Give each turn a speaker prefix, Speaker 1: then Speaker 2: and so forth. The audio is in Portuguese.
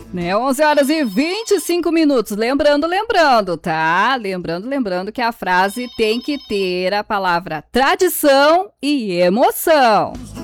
Speaker 1: Né? 11 horas e 25 minutos. Lembrando, tá? Lembrando que a frase tem que ter a palavra tradição e emoção.